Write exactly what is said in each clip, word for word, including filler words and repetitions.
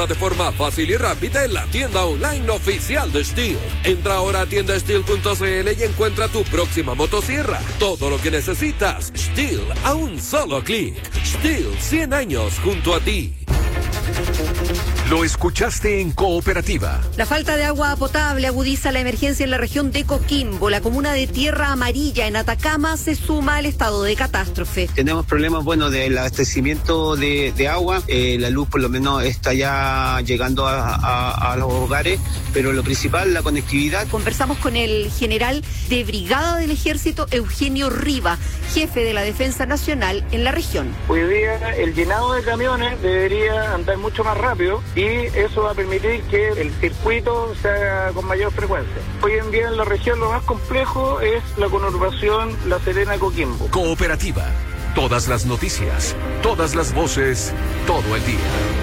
de forma fácil y rápida en la tienda online oficial de Steel. Entra ahora a tienda steel punto c l y encuentra tu próxima motosierra. Todo lo que necesitas, Steel, a un solo clic. Steel, cien años junto a ti. Lo escuchaste en Cooperativa. La falta de agua potable agudiza la emergencia en la región de Coquimbo. La comuna de Tierra Amarilla, en Atacama, se suma al estado de catástrofe. Tenemos problemas, bueno, del abastecimiento de, de agua. Eh, la luz por lo menos está ya llegando a, a, a los hogares, pero lo principal, la conectividad. Conversamos con el general de brigada del ejército, Eugenio Riva, jefe de la Defensa Nacional en la región. Hoy día el llenado de camiones debería andar mucho más rápido y eso va a permitir que el circuito se haga con mayor frecuencia. Hoy en día en la región lo más complejo es la conurbación La Serena-Coquimbo. Cooperativa. Todas las noticias, todas las voces, todo el día.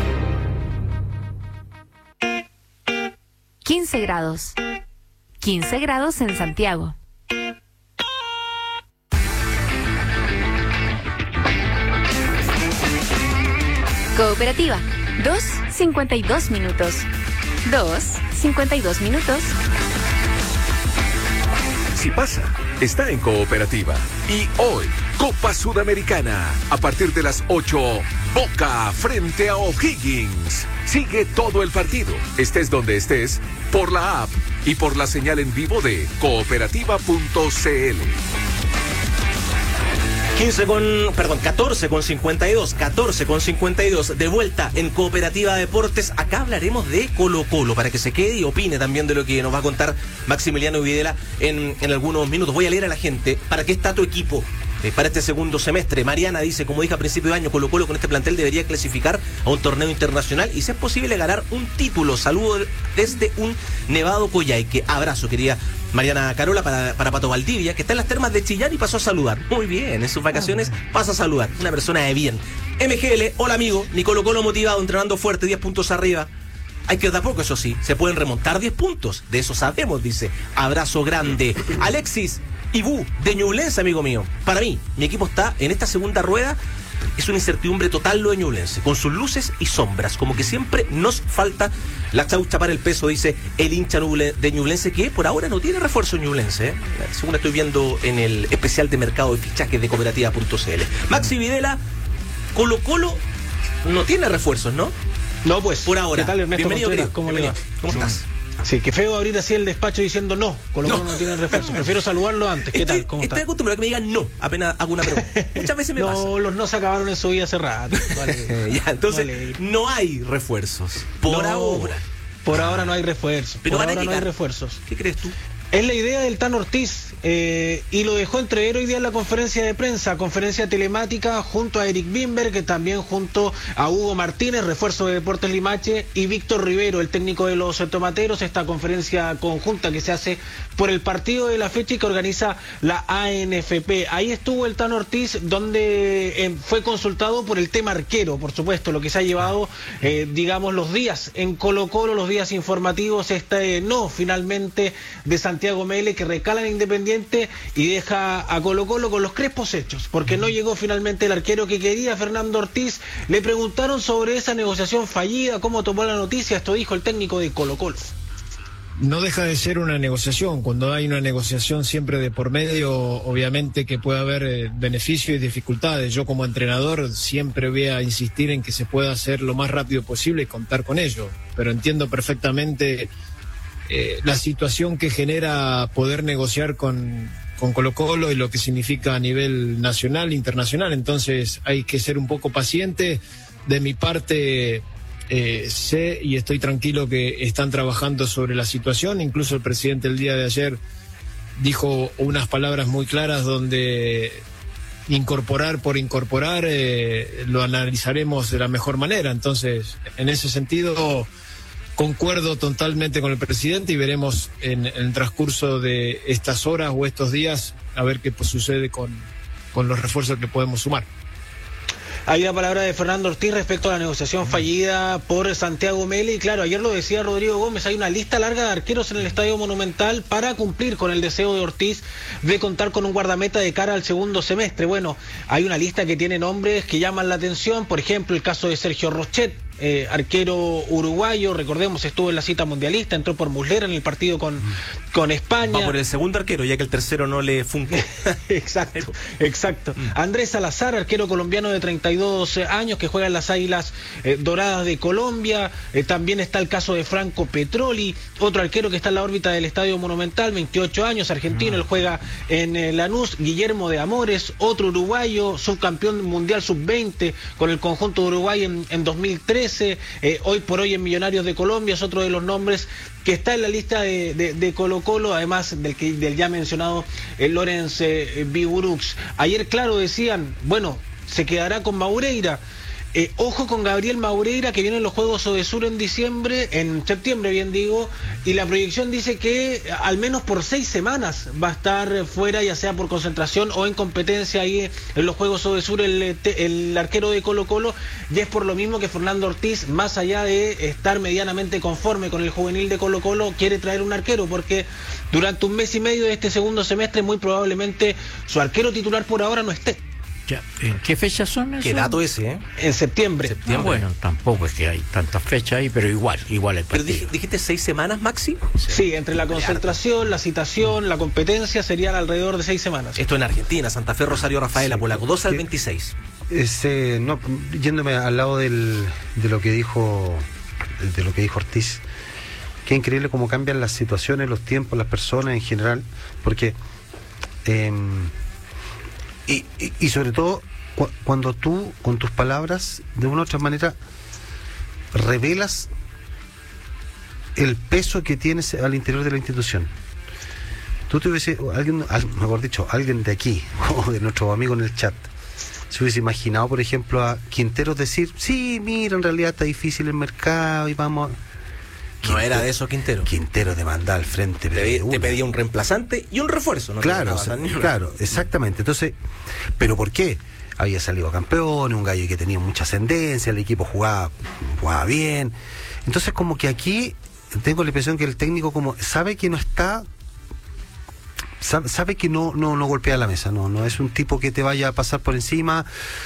quince grados. quince grados en Santiago. Cooperativa. dos cincuenta y dos minutos. dos cincuenta y dos minutos. Si pasa, está en Cooperativa. Y hoy, Copa Sudamericana. A partir de las ocho, Boca frente a O'Higgins. Sigue todo el partido, estés donde estés, por la app y por la señal en vivo de cooperativa punto c l. quince con, perdón, catorce con cincuenta y dos, catorce con cincuenta y dos, de vuelta en Cooperativa Deportes. Acá hablaremos de Colo Colo, para que se quede y opine también de lo que nos va a contar Maximiliano Videla en, en algunos minutos. Voy a leer a la gente, ¿para qué está tu equipo eh, para este segundo semestre? Mariana dice, como dije a principio de año, Colo Colo con este plantel debería clasificar a un torneo internacional y si es posible ganar un título. Saludo desde un Nevado Coyhaique. Abrazo, querida Mariana Carola, para, para Pato Valdivia, que está en las termas de Chillán y pasó a saludar. Muy bien, en sus vacaciones pasa a saludar. Una persona de bien. M G L, hola amigo, mi Colo Colo motivado, entrenando fuerte, diez puntos arriba. Hay que tampoco, eso sí, se pueden remontar diez puntos. De eso sabemos, dice. Abrazo grande. Alexis Ibú, de Ñublense, amigo mío. Para mí, mi equipo está en esta segunda rueda. Es una incertidumbre total lo de Ñublense, con sus luces y sombras. Como que siempre nos falta la chaucha para el peso, dice el hincha de Ñublense, que por ahora no tiene refuerzo Ñublense, ¿eh? Según estoy viendo en el especial de mercado de fichajes de cooperativa punto c l. Maxi Videla, Colo Colo no tiene refuerzos, ¿no? No, pues. Por ahora. ¿Qué tal, Ernesto? Bienvenido, querido. ¿Cómo le va? ¿Cómo estás? Sí, qué feo abrir así el despacho diciendo no, Colo Colo no, no tiene refuerzo. Prefiero saludarlo antes. ¿Qué estoy, tal? ¿Cómo estoy está? acostumbrado a que me digan no, apenas hago una pregunta. Muchas veces me no, pasa. No, los no se acabaron en su vida hace rato. Vale. Ya, entonces, vale. No hay refuerzos. Por no, ahora. Por ahora no hay refuerzos. Pero por van a ahora llegar. No hay refuerzos. ¿Qué crees tú? Es la idea del Tan Ortiz, eh, y lo dejó entrever hoy día en la conferencia de prensa, conferencia telemática junto a Eric Bimberg, que también junto a Hugo Martínez, refuerzo de Deportes Limache, y Víctor Rivero, el técnico de los Tomateros, esta conferencia conjunta que se hace por el partido de la fecha y que organiza la A N F P. Ahí estuvo el Tan Ortiz, donde eh, fue consultado por el tema arquero, por supuesto, lo que se ha llevado, eh, digamos, los días en Colo Colo, los días informativos, este no, finalmente, de Santiago Santiago Mele, que recala en Independiente y deja a Colo Colo con los crespos hechos, porque no llegó finalmente el arquero que quería, Fernando Ortiz. Le preguntaron sobre esa negociación fallida, cómo tomó la noticia. Esto dijo el técnico de Colo Colo. No deja de ser una negociación. Cuando hay una negociación siempre de por medio, obviamente que puede haber eh, beneficios y dificultades. Yo como entrenador siempre voy a insistir en que se pueda hacer lo más rápido posible y contar con ello, pero entiendo perfectamente Eh, la situación que genera poder negociar con, con Colo Colo y lo que significa a nivel nacional, internacional. Entonces hay que ser un poco paciente. De mi parte eh, sé y estoy tranquilo que están trabajando sobre la situación. Incluso el presidente el día de ayer dijo unas palabras muy claras donde incorporar por incorporar eh, lo analizaremos de la mejor manera. Entonces, en ese sentido, concuerdo totalmente con el presidente y veremos en, en el transcurso de estas horas o estos días a ver qué pues, sucede con, con los refuerzos que podemos sumar. Hay la palabra de Fernando Ortiz respecto a la negociación fallida por Santiago Mele. Y claro, ayer lo decía Rodrigo Gómez, hay una lista larga de arqueros en el Estadio Monumental para cumplir con el deseo de Ortiz de contar con un guardameta de cara al segundo semestre. Bueno, hay una lista que tiene nombres que llaman la atención, por ejemplo, el caso de Sergio Rochet, eh, arquero uruguayo, recordemos, estuvo en la cita mundialista, entró por Muslera en el partido con, con España. Va por el segundo arquero, ya que el tercero no le funcó. Exacto, exacto. Mm. Andrés Salazar, arquero colombiano de treinta y dos años, que juega en las Águilas eh, Doradas de Colombia. Eh, también está el caso de Franco Petroli, otro arquero que está en la órbita del Estadio Monumental, veintiocho años, argentino, mm. él juega en eh, Lanús. Guillermo de Amores, otro uruguayo, subcampeón mundial sub veinte con el conjunto de Uruguay en, en dos mil trece, eh, hoy por hoy en Millonarios de Colombia, es otro de los nombres que está en la lista de, de, de Colo Colo, además del, que, del ya mencionado eh, Lorenz eh, Vigurux. Ayer, claro, decían, bueno, se quedará con Maureira. Eh, ojo con Gabriel Maureira, que vienen los Juegos Odesur en diciembre, en septiembre bien digo, y la proyección dice que al menos por seis semanas va a estar fuera, ya sea por concentración o en competencia ahí en los Juegos Odesur el, el arquero de Colo Colo, y es por lo mismo que Fernando Ortiz, más allá de estar medianamente conforme con el juvenil de Colo Colo, quiere traer un arquero, porque durante un mes y medio de este segundo semestre muy probablemente su arquero titular por ahora no esté. Ya, ¿en qué fechas son eso? ¿Qué dato ese, eh? En septiembre. septiembre. Ah, bueno, tampoco es que hay tantas fechas ahí, pero igual, igual el partido. ¿Pero dij, dijiste seis semanas, Maxi? Sí, sí, entre la concentración, la citación, la competencia serían alrededor de seis semanas. Esto en Argentina, Santa Fe, Rosario, Rafaela, sí, Polaco, doce al veintiséis. Ese, no, yéndome al lado del, de lo que dijo de lo que dijo Ortiz, qué increíble cómo cambian las situaciones, los tiempos, las personas en general, porque eh, Y, y, y sobre todo cu- cuando tú con tus palabras de una u otra manera revelas el peso que tienes al interior de la institución. Tú te hubiese, alguien, mejor dicho, alguien de aquí o de nuestros amigos en el chat se hubiese imaginado, por ejemplo, a Quinteros decir, sí, mira, en realidad está difícil el mercado y vamos... Quintero, no era de eso Quintero. Quintero te manda al frente. Te, te pedía un reemplazante y un refuerzo. No claro, o sea, claro, exactamente. Entonces, ¿pero por qué? Había salido campeón, un gallo que tenía mucha ascendencia, el equipo jugaba, jugaba bien. Entonces, como que aquí tengo la impresión que el técnico como sabe que no está, sabe, sabe que no, no, no golpea la mesa, no, no es un tipo que te vaya a pasar por encima,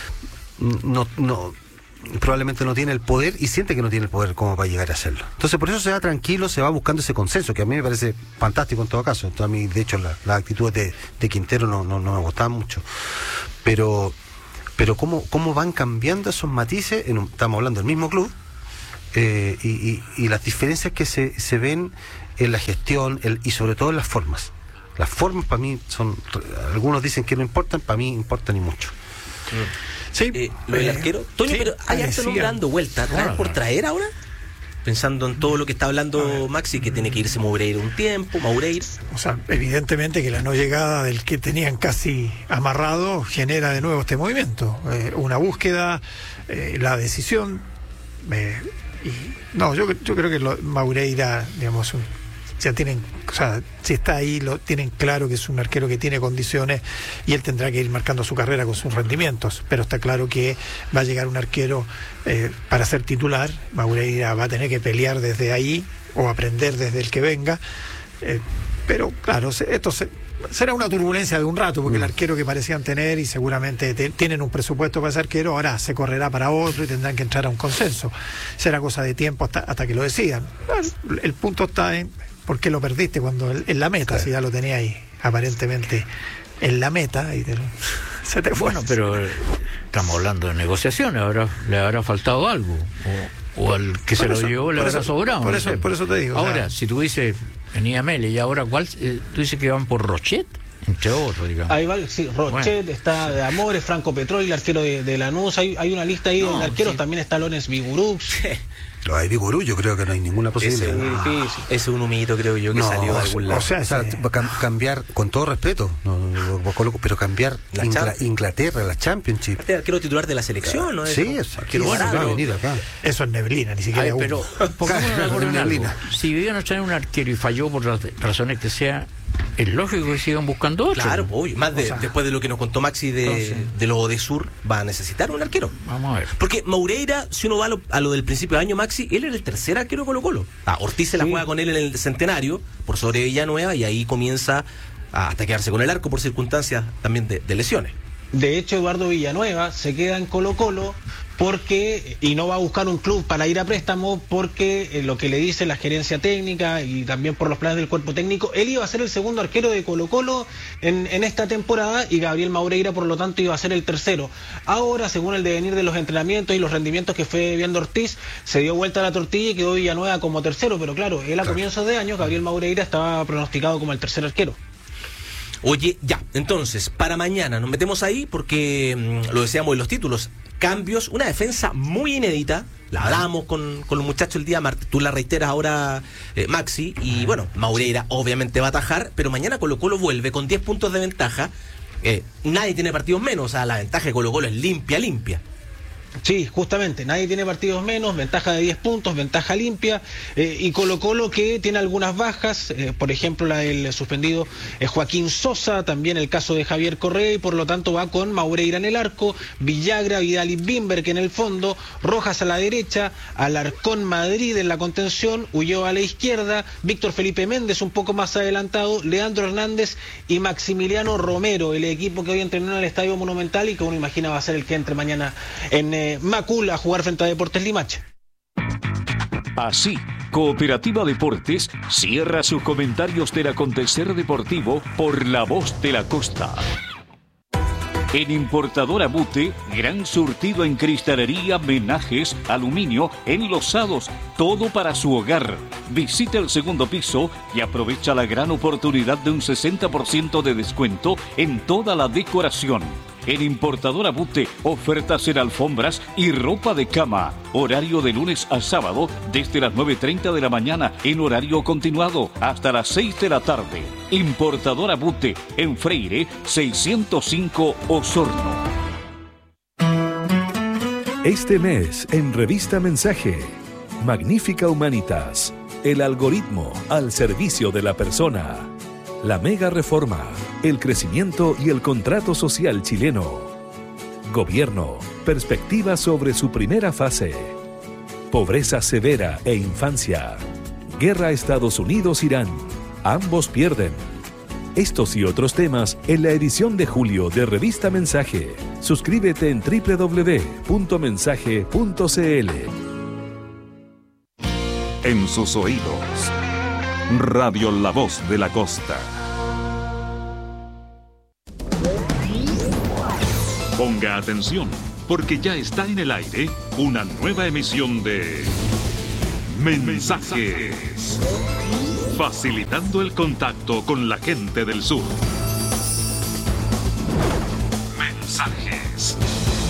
no, no. Probablemente no tiene el poder y siente que no tiene el poder como para llegar a hacerlo. Entonces por eso se va tranquilo, se va buscando ese consenso, que a mí me parece fantástico en todo caso. Entonces, a mí, de hecho, las la actitudes de, de Quintero no, no, no me gustaban mucho. Pero pero cómo, cómo van cambiando esos matices, en un, estamos hablando del mismo club, eh, y, y, y las diferencias que se, se ven en la gestión el, y sobre todo en las formas. Las formas para mí son, algunos dicen que no importan, para mí importan y mucho. Mm. Sí, eh, lo del arquero. Toño, sí, pero hay harto nombre dando vuelta. ¿Traer por traer ahora? Pensando en todo lo que está hablando Maxi, que tiene que irse Maureira un tiempo, Maureira. O sea, evidentemente que la no llegada del que tenían casi amarrado genera de nuevo este movimiento. Eh, una búsqueda, eh, la decisión. Eh, y no, yo, yo creo que lo, Maureira, digamos, un, ya tienen, o sea, si está ahí, lo tienen claro que es un arquero que tiene condiciones y él tendrá que ir marcando su carrera con sus rendimientos, pero está claro que va a llegar un arquero eh, para ser titular. Maureira va a tener que pelear desde ahí o aprender desde el que venga, eh, pero claro, esto se, será una turbulencia de un rato, porque mm. el arquero que parecían tener, y seguramente te, tienen un presupuesto para ese arquero, ahora se correrá para otro y tendrán que entrar a un consenso. Será cosa de tiempo hasta, hasta que lo decidan. El, el punto está en ¿por qué lo perdiste cuando en la meta? Claro. Si ya lo tenía ahí, aparentemente en la meta, y te, se te fue. Bueno, pero estamos hablando de negociaciones, ahora le habrá faltado algo, o, o al que por se eso, lo llevó le habrá eso, sobrado. Por no eso, sé. por eso te digo. Ahora, o sea, si tú dices, venía Mele, y ahora, ¿cuál? Eh, tú dices que van por Rochet, entre otros, digamos. Ahí va, sí, Rochet, bueno. Está de Amores, Franco Petroli, el arquero de, de Lanús, hay, hay una lista ahí no, de arqueros, sí. También está Lorenz Vigurux. Lo de Vigurú, yo creo que no hay ninguna posibilidad. Ese, ese es un humito, creo yo, que no, salió de algún lado. O sea, o sea cambiar, con todo respeto, no, no, no, pero cambiar la Ingla, Inglaterra, la Championship. Aparte, arquero titular de la selección, ¿no? Sí, es arquero bueno, va a venir acá. Eso es neblina, ni siquiera. Ay, pero, neblina. Si vivían a traer un arquero y falló por las razones que sea, es lógico que sigan buscando otro. Claro, obvio. Más de, o sea, después de lo que nos contó Maxi de, entonces, de lo de Sur, va a necesitar un arquero. Vamos a ver. Porque Maureira, si uno va a lo, a lo del principio de año, Maxi, él era el tercer arquero Colo Colo. Ah, Ortiz se la sí. juega con él en el Centenario, por sobre Villanueva, y ahí comienza a, hasta quedarse con el arco por circunstancias también de, de lesiones. De hecho, Eduardo Villanueva se queda en Colo-Colo porque y no va a buscar un club para ir a préstamo porque eh, lo que le dice la gerencia técnica y también por los planes del cuerpo técnico, él iba a ser el segundo arquero de Colo-Colo en, en esta temporada y Gabriel Maureira por lo tanto iba a ser el tercero. Ahora, según el devenir de los entrenamientos y los rendimientos que fue viendo Ortiz, se dio vuelta a la tortilla y quedó Villanueva como tercero, pero claro, él a comienzos de año, Gabriel Maureira estaba pronosticado como el tercer arquero. Oye, ya, entonces, para mañana nos metemos ahí porque, mmm, lo decíamos en los títulos, cambios, una defensa muy inédita, la hablamos con, con los muchachos el día martes, tú la reiteras ahora, eh, Maxi, y bueno, Maureira obviamente va a atajar, pero mañana Colo-Colo vuelve con diez puntos de ventaja, eh, nadie tiene partidos menos, o sea, la ventaja de Colo-Colo es limpia, limpia. Sí, justamente, nadie tiene partidos menos, ventaja de diez puntos, ventaja limpia, eh, y Colo-Colo que tiene algunas bajas, eh, por ejemplo la del suspendido eh, Joaquín Sosa, también el caso de Javier Correa, y por lo tanto va con Maureira en el arco, Villagra, Vidal y Bimberg en el fondo, Rojas a la derecha, Alarcón Madrid en la contención, Ulloa a la izquierda, Víctor Felipe Méndez un poco más adelantado, Leandro Hernández y Maximiliano Romero, el equipo que hoy entrenó en el Estadio Monumental y que uno imagina va a ser el que entre mañana en eh, Macul a jugar frente a Deportes Limache. Así, Cooperativa Deportes cierra sus comentarios del acontecer deportivo por La Voz de la Costa. En Importadora Bute, gran surtido en cristalería, menajes, aluminio, enlosados, todo para su hogar. Visita el segundo piso y aprovecha la gran oportunidad de un sesenta por ciento de descuento en toda la decoración. En Importadora Bute, ofertas en alfombras y ropa de cama. Horario de lunes a sábado desde las nueve y treinta de la mañana en horario continuado hasta las seis de la tarde. Importadora Bute, en Freire seiscientos cinco Osorno. Este mes en Revista Mensaje, Magnífica Humanitas, el algoritmo al servicio de la persona. La mega reforma, el crecimiento y el contrato social chileno. Gobierno, perspectiva sobre su primera fase. Pobreza severa e infancia. Guerra Estados Unidos-Irán. Ambos pierden. Estos y otros temas en la edición de julio de Revista Mensaje. Suscríbete en doble u doble u doble u punto mensaje punto c l. En sus oídos. Radio La Voz de la Costa. Ponga atención, porque ya está en el aire una nueva emisión de Mensajes, facilitando el contacto con la gente del sur. Mensajes.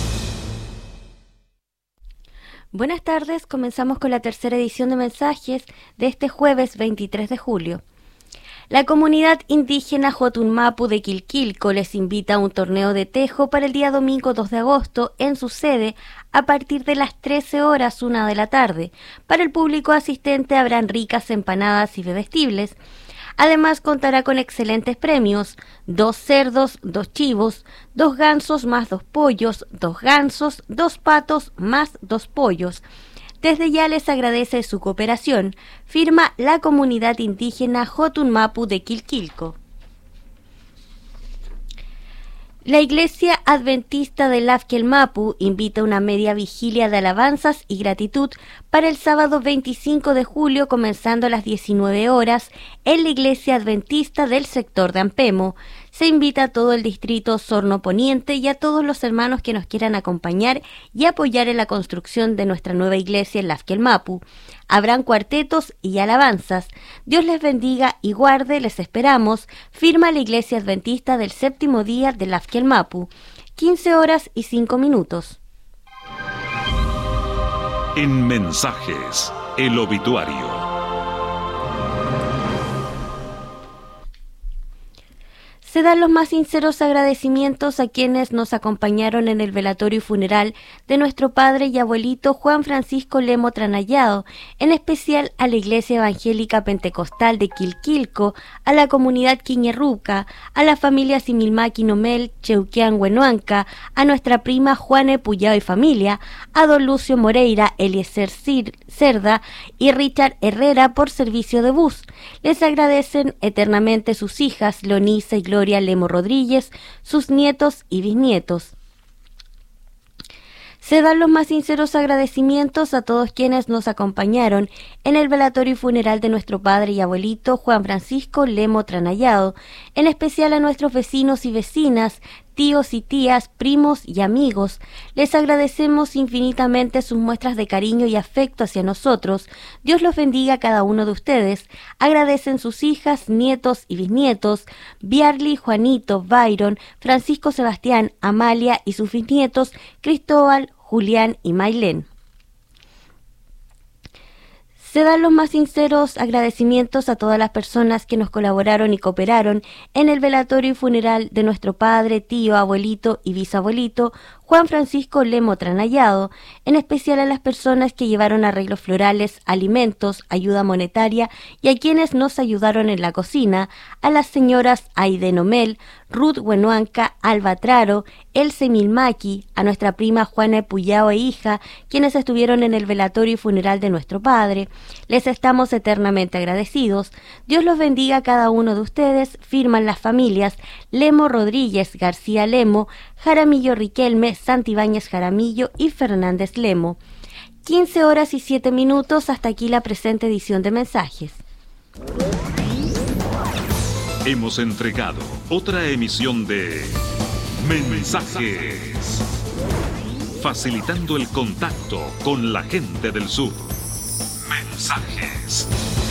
Buenas tardes, comenzamos con la tercera edición de Mensajes de este jueves veintitrés de julio. La comunidad indígena Jotunmapu de Quilquilco les invita a un torneo de tejo para el día domingo dos de agosto en su sede a partir de las trece horas una de la tarde. Para el público asistente habrán ricas empanadas y bebestibles. Además contará con excelentes premios, dos cerdos, dos chivos, dos gansos más dos pollos, dos gansos, dos patos más dos pollos. Desde ya les agradece su cooperación, firma la comunidad indígena Jotunmapu de Quilquilco. La Iglesia Adventista de Lafkelmapu invita a una media vigilia de alabanzas y gratitud para el sábado veinticinco de julio, comenzando a las diecinueve horas, en la Iglesia Adventista del sector de Ampemo. Se invita a todo el distrito Osorno Poniente y a todos los hermanos que nos quieran acompañar y apoyar en la construcción de nuestra nueva iglesia en Lafkelmapu. Habrán cuartetos y alabanzas. Dios les bendiga y guarde, les esperamos. Firma la Iglesia Adventista del séptimo día de Lafkelmapu. quince horas y cinco minutos. En Mensajes, el obituario. Se dan los más sinceros agradecimientos a quienes nos acompañaron en el velatorio y funeral de nuestro padre y abuelito Juan Francisco Lemo Tranayado, en especial a la Iglesia Evangélica Pentecostal de Quilquilco, a la comunidad Quiñerruca, a la familia Similmaki Nomel, Cheuquián Huenuanca, a nuestra prima Juane Puyao y familia, a don Lucio Moreira, Eliezer Cerda y Richard Herrera por servicio de bus. Les agradecen eternamente sus hijas Leonisa y Gloria Victoria Lemo Rodríguez, sus nietos y bisnietos. Se dan los más sinceros agradecimientos a todos quienes nos acompañaron en el velatorio y funeral de nuestro padre y abuelito Juan Francisco Lemo Tranayado, en especial a nuestros vecinos y vecinas, tíos y tías, primos y amigos. Les agradecemos infinitamente sus muestras de cariño y afecto hacia nosotros. Dios los bendiga a cada uno de ustedes. Agradecen sus hijas, nietos y bisnietos, Biarly, Juanito, Byron, Francisco Sebastián, Amalia y sus bisnietos, Cristóbal, Julián y Mailén. Se dan los más sinceros agradecimientos a todas las personas que nos colaboraron y cooperaron en el velatorio y funeral de nuestro padre, tío, abuelito y bisabuelito Juan Francisco Lemo Tranayado, en especial a las personas que llevaron arreglos florales, alimentos, ayuda monetaria y a quienes nos ayudaron en la cocina, a las señoras Aide Nomel, Ruth Huenuanca, Alba Traro, Else Milmaki, a nuestra prima Juana Puyao e hija, quienes estuvieron en el velatorio y funeral de nuestro padre. Les estamos eternamente agradecidos. Dios los bendiga a cada uno de ustedes. Firman las familias Lemo Rodríguez, García Lemo, Jaramillo Riquelme, Santibáñez Jaramillo y Fernández Lemo. quince horas y siete minutos, hasta aquí la presente edición de mensajes. Hemos entregado otra emisión de Mensajes, facilitando el contacto con la gente del sur. Mensajes.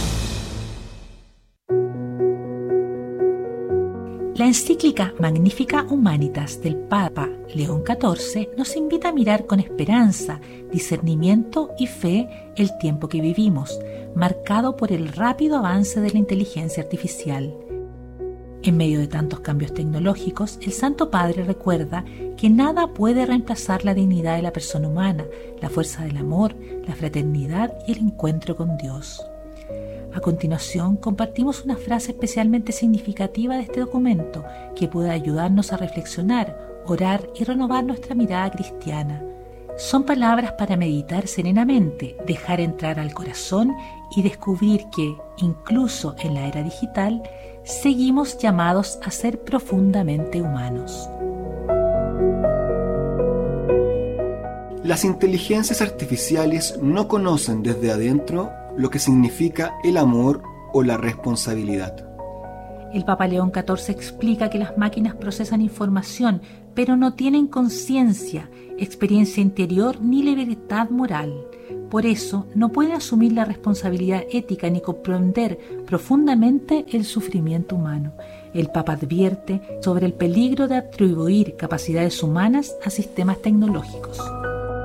La encíclica Magnifica Humanitas del Papa León catorce nos invita a mirar con esperanza, discernimiento y fe el tiempo que vivimos, marcado por el rápido avance de la inteligencia artificial. En medio de tantos cambios tecnológicos, el Santo Padre recuerda que nada puede reemplazar la dignidad de la persona humana, la fuerza del amor, la fraternidad y el encuentro con Dios. A continuación, compartimos una frase especialmente significativa de este documento que puede ayudarnos a reflexionar, orar y renovar nuestra mirada cristiana. Son palabras para meditar serenamente, dejar entrar al corazón y descubrir que, incluso en la era digital, seguimos llamados a ser profundamente humanos. Las inteligencias artificiales no conocen desde adentro lo que significa el amor o la responsabilidad. El Papa León catorce explica que las máquinas procesan información, pero no tienen conciencia, experiencia interior ni libertad moral. Por eso, no pueden asumir la responsabilidad ética ni comprender profundamente el sufrimiento humano. El Papa advierte sobre el peligro de atribuir capacidades humanas a sistemas tecnológicos.